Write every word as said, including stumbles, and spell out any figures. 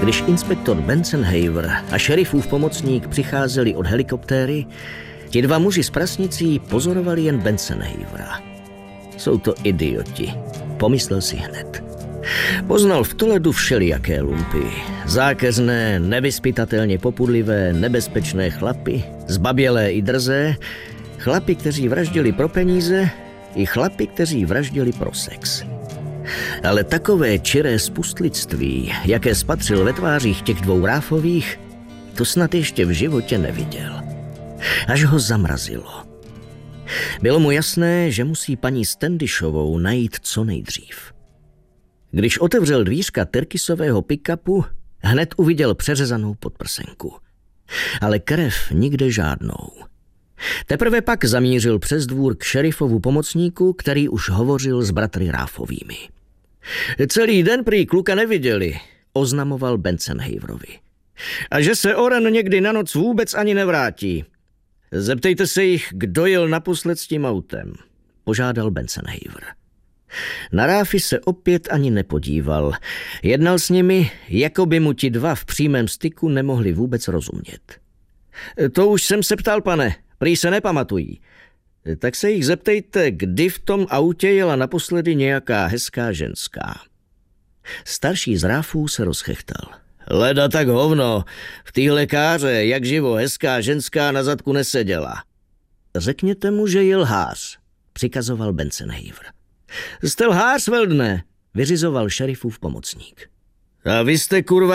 Když inspektor Bensenhaver a šerifův pomocník přicházeli od helikoptéry, ti dva muži z prasnicí pozorovali jen Bensenhavera. Jsou to idioti, pomyslel si hned. Poznal v Toledu všelijaké lumpy. Zákeřné, nevyzpytatelně popudlivé, nebezpečné chlapy, zbabělé i drzé, chlapy, kteří vraždili pro peníze, i chlapy, kteří vraždili pro sex. Ale takové čiré spustlictví, jaké spatřil ve tvářích těch dvou Ráfových, to snad ještě v životě neviděl. Až ho zamrazilo. Bylo mu jasné, že musí paní Standishovou najít co nejdřív. Když otevřel dvířka Terkisového pick-upu, hned uviděl přeřezanou podprsenku. Ale krev nikde žádnou. Teprve pak zamířil přes dvůr k šerifovu pomocníku, který už hovořil s bratry Ráfovými. Celý den prý kluka neviděli, oznamoval Bensenhaverovi. A že se Oren někdy na noc vůbec ani nevrátí. Zeptejte se jich, kdo jel naposled s tím autem, požádal Bensenhaver. Na Ráfy se opět ani nepodíval. Jednal s nimi, jako by mu ti dva v přímém styku nemohli vůbec rozumět. To už jsem se ptal, pane, prý se nepamatují. Tak se jich zeptejte, kdy v tom autě jela naposledy nějaká hezká ženská. Starší z Ráfů se rozchechtal. Leda tak hovno, v téhle káře, jak živo hezká ženská na zadku neseděla. Řekněte mu, že je lhář, přikazoval Bensenhaver. Jste lhář, Veldne, vyřizoval šerifův pomocník. A vy jste kurva